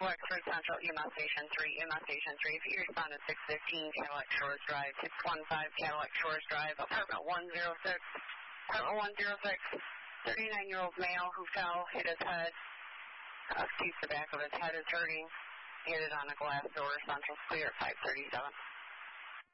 Wexford Central, EMS Station 3, EMS Station 3. If you respond to 615 Cadillac Shores Drive, 615 Cadillac Shores Drive, apartment 106, 39-year-old male who fell, hit his head, the back of his head is hurting, hit it on a glass door, Central's clear at 537.